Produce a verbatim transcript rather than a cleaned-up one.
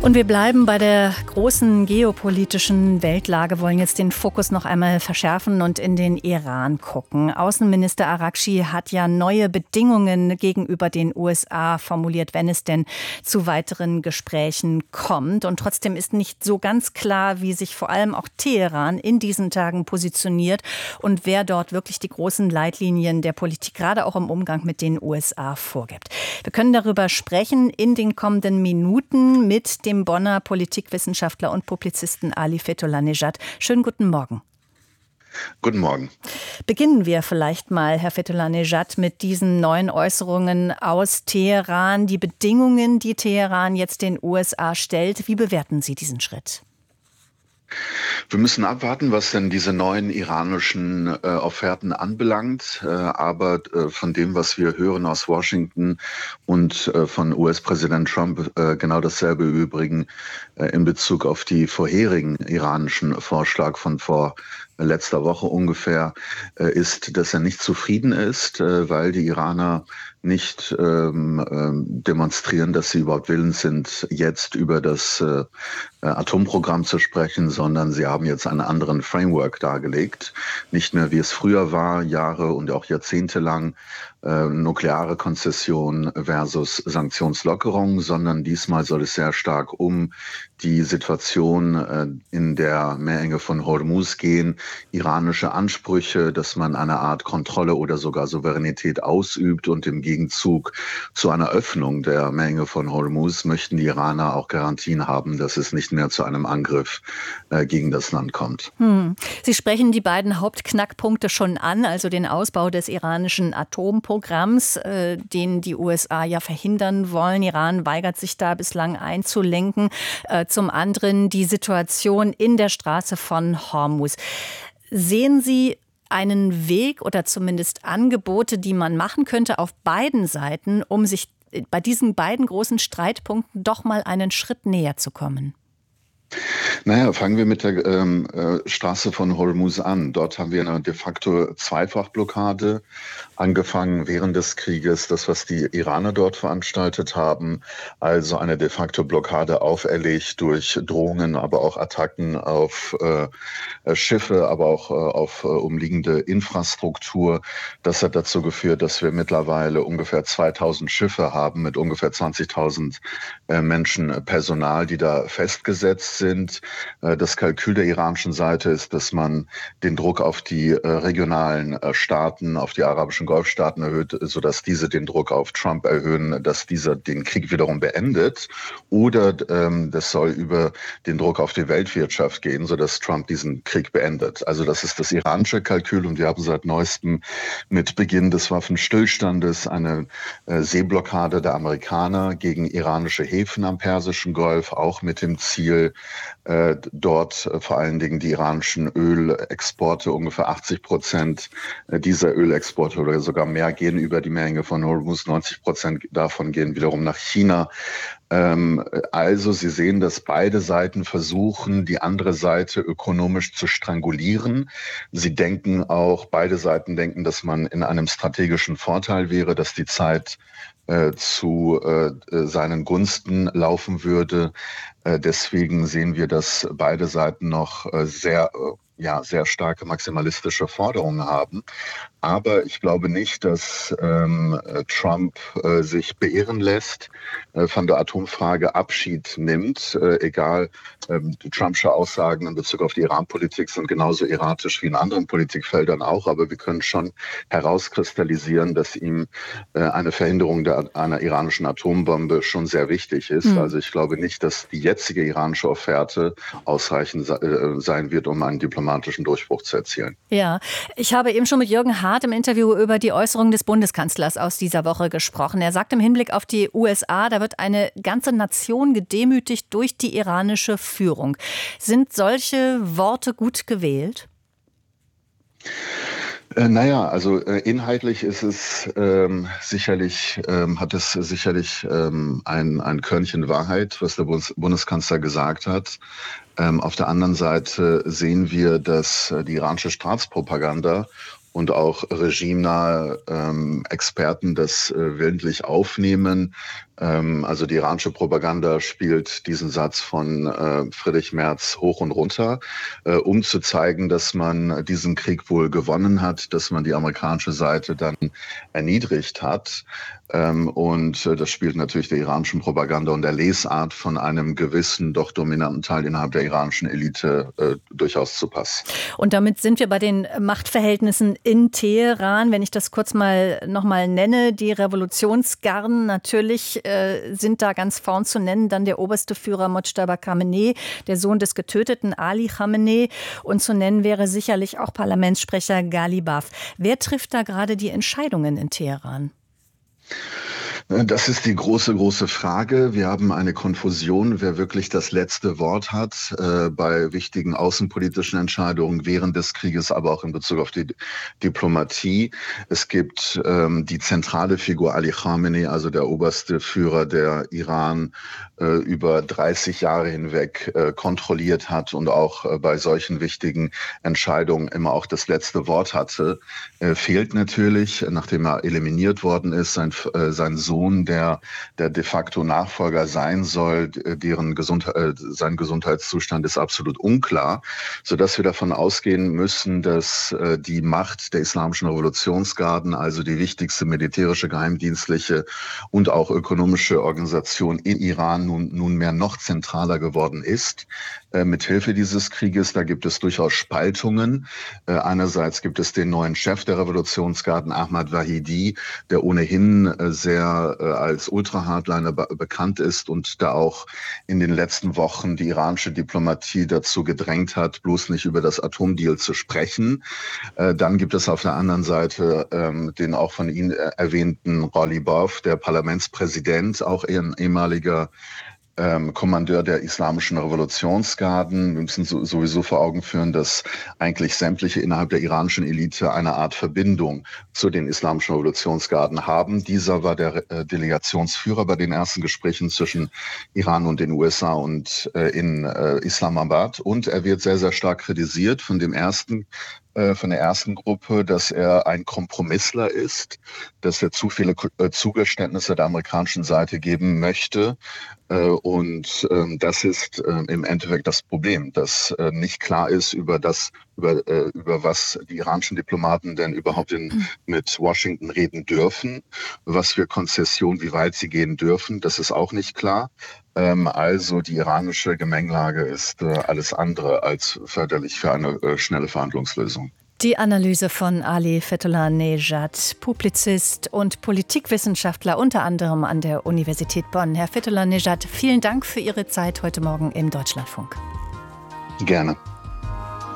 Und wir bleiben bei der großen geopolitischen Weltlage, wollen jetzt den Fokus noch einmal verschärfen und in den Iran gucken. Außenminister Araghchi hat ja neue Bedingungen gegenüber den U S A formuliert, wenn es denn zu weiteren Gesprächen kommt. Und trotzdem ist nicht so ganz klar, wie sich vor allem auch Teheran in diesen Tagen positioniert und wer dort wirklich die großen Leitlinien der Politik, gerade auch im Umgang mit den U S A, vorgibt. Wir können darüber sprechen in den kommenden Minuten mit dem dem Bonner Politikwissenschaftler und Publizisten Ali Fethullah-Nejad. Schönen guten Morgen. Guten Morgen. Beginnen wir vielleicht mal, Herr Fethullah-Nejad, mit diesen neuen Äußerungen aus Teheran. Die Bedingungen, die Teheran jetzt den U S A stellt, wie bewerten Sie diesen Schritt? Wir müssen abwarten, was denn diese neuen iranischen äh, Offerten anbelangt. Äh, aber äh, von dem, was wir hören aus Washington und äh, von U S-Präsident Trump, äh, genau dasselbe im Übrigen äh, in Bezug auf die vorherigen iranischen Vorschlag von vor letzter Woche ungefähr, äh, ist, dass er nicht zufrieden ist, äh, weil die Iraner nicht ähm, ähm, demonstrieren, dass sie überhaupt willens sind, jetzt über das äh, Atomprogramm zu sprechen, sondern sie haben jetzt einen anderen Framework dargelegt. Nicht mehr, wie es früher war, Jahre und auch Jahrzehnte lang, äh, nukleare Konzession versus Sanktionslockerung, sondern diesmal soll es sehr stark um die Situation äh, in der Meerenge von Hormuz gehen, iranische Ansprüche, dass man eine Art Kontrolle oder sogar Souveränität ausübt, und im Gegenzug zu einer Öffnung der Meerenge von Hormuz möchten die Iraner auch Garantien haben, dass es nicht mehr zu einem Angriff äh, gegen das Land kommt. Hm. Sie sprechen die beiden Hauptknackpunkte schon an, also den Ausbau des iranischen Atomprogramms, äh, den die U S A ja verhindern wollen. Iran weigert sich da bislang einzulenken. Äh, zum anderen die Situation in der Straße von Hormuz. Sehen Sie einen Weg oder zumindest Angebote, die man machen könnte auf beiden Seiten, um sich bei diesen beiden großen Streitpunkten doch mal einen Schritt näher zu kommen? Naja, fangen wir mit der ähm, äh, Straße von Hormuz an. Dort haben wir eine de facto Zweifachblockade angefangen während des Krieges, das, was die Iraner dort veranstaltet haben, also eine de facto Blockade auferlegt durch Drohungen, aber auch Attacken auf äh, Schiffe, aber auch äh, auf äh, umliegende Infrastruktur. Das hat dazu geführt, dass wir mittlerweile ungefähr zweitausend Schiffe haben mit ungefähr zwanzigtausend äh, Menschen äh, Personal, die da festgesetzt sind. Das Kalkül der iranischen Seite ist, dass man den Druck auf die regionalen Staaten, auf die arabischen Golfstaaten erhöht, sodass diese den Druck auf Trump erhöhen, dass dieser den Krieg wiederum beendet. Oder ähm, das soll über den Druck auf die Weltwirtschaft gehen, sodass Trump diesen Krieg beendet. Also das ist das iranische Kalkül, und wir haben seit neuestem mit Beginn des Waffenstillstandes eine äh, Seeblockade der Amerikaner gegen iranische Häfen am Persischen Golf, auch mit dem Ziel, äh, dort äh, vor allen Dingen die iranischen Ölexporte, ungefähr achtzig Prozent dieser Ölexporte oder sogar mehr gehen über die Meerenge von Hormuz, neunzig Prozent davon gehen wiederum nach China. Ähm, also Sie sehen, dass beide Seiten versuchen, die andere Seite ökonomisch zu strangulieren. Sie denken auch, beide Seiten denken, dass man in einem strategischen Vorteil wäre, dass die Zeit äh, zu äh, seinen Gunsten laufen würde. Äh, deswegen sehen wir, dass beide Seiten noch äh, sehr, äh, ja, sehr starke maximalistische Forderungen haben. Aber ich glaube nicht, dass ähm, Trump äh, sich beirren lässt, äh, von der Atomfrage Abschied nimmt. Äh, egal, ähm, die Trumpsche Aussagen in Bezug auf die Iran-Politik sind genauso erratisch wie in anderen Politikfeldern auch. Aber wir können schon herauskristallisieren, dass ihm äh, eine Verhinderung der, einer iranischen Atombombe schon sehr wichtig ist. Mhm. Also ich glaube nicht, dass die jetzige iranische Offerte ausreichend se- äh, sein wird, um einen diplomatischen Durchbruch zu erzielen. Ja, ich habe eben schon mit Jürgen Hart im Interview über die Äußerungen des Bundeskanzlers aus dieser Woche gesprochen. Er sagt im Hinblick auf die U S A, da wird eine ganze Nation gedemütigt durch die iranische Führung. Sind solche Worte gut gewählt? Äh, naja, also äh, inhaltlich ist es ähm, sicherlich, ähm, hat es sicherlich ähm, ein, ein Körnchen Wahrheit, was der Bundes Bundeskanzler gesagt hat. Ähm, auf der anderen Seite sehen wir, dass äh, die iranische Staatspropaganda und auch regimenahe ähm, Experten das äh, willentlich aufnehmen. Ähm, also die iranische Propaganda spielt diesen Satz von äh, Friedrich Merz hoch und runter, äh, um zu zeigen, dass man diesen Krieg wohl gewonnen hat, dass man die amerikanische Seite dann erniedrigt hat. Ähm, und äh, das spielt natürlich der iranischen Propaganda und der Lesart von einem gewissen, doch dominanten Teil innerhalb der iranischen Elite äh, durchaus zu Pass. Und damit sind wir bei den Machtverhältnissen in Teheran. Wenn ich das kurz mal noch mal nenne, die Revolutionsgarden, natürlich äh, sind da ganz vorn zu nennen, dann der oberste Führer Mojtaba Khamenei, der Sohn des getöteten Ali Khamenei, und zu nennen wäre sicherlich auch Parlamentssprecher Ghalibaf. Wer trifft da gerade die Entscheidungen in Teheran? Das ist die große, große Frage. Wir haben eine Konfusion, wer wirklich das letzte Wort hat äh, bei wichtigen außenpolitischen Entscheidungen während des Krieges, aber auch in Bezug auf die Diplomatie. Es gibt ähm, die zentrale Figur Ali Khamenei, also der oberste Führer, der Iran äh, über dreißig Jahre hinweg äh, kontrolliert hat und auch äh, bei solchen wichtigen Entscheidungen immer auch das letzte Wort hatte. Äh, fehlt natürlich, nachdem er eliminiert worden ist, sein, äh, sein Sohn, der der de facto Nachfolger sein soll, deren Gesundheit, äh, sein Gesundheitszustand ist absolut unklar, sodass wir davon ausgehen müssen, dass äh, die Macht der Islamischen Revolutionsgarden, also die wichtigste militärische, geheimdienstliche und auch ökonomische Organisation in Iran, nun nunmehr noch zentraler geworden ist. Äh, mithilfe dieses Krieges, da gibt es durchaus Spaltungen. Äh, einerseits gibt es den neuen Chef der Revolutionsgarden, Ahmad Vahidi, der ohnehin äh, sehr als Ultra-Hardliner be- bekannt ist und da auch in den letzten Wochen die iranische Diplomatie dazu gedrängt hat, bloß nicht über das Atomdeal zu sprechen. Äh, dann gibt es auf der anderen Seite ähm, den auch von Ihnen erwähnten Ghalibaf, der Parlamentspräsident, auch ein ehemaliger Ähm, Kommandeur der Islamischen Revolutionsgarden. Wir müssen so, sowieso vor Augen führen, dass eigentlich sämtliche innerhalb der iranischen Elite eine Art Verbindung zu den Islamischen Revolutionsgarden haben. Dieser war der äh, Delegationsführer bei den ersten Gesprächen zwischen Iran und den U S A und äh, in äh, Islamabad. Und er wird sehr, sehr stark kritisiert von dem ersten von der ersten Gruppe, dass er ein Kompromissler ist, dass er zu viele Zugeständnisse der amerikanischen Seite geben möchte. Und das ist im Endeffekt das Problem, dass nicht klar ist über das, über, über was die iranischen Diplomaten denn überhaupt in, mit Washington reden dürfen, was für Konzessionen, wie weit sie gehen dürfen. Das ist auch nicht klar. Also die iranische Gemengelage ist alles andere als förderlich für eine schnelle Verhandlungslösung. Die Analyse von Ali Fethullah-Nejad, Publizist und Politikwissenschaftler unter anderem an der Universität Bonn. Herr Fethullah-Nejad, vielen Dank für Ihre Zeit heute Morgen im Deutschlandfunk. Gerne.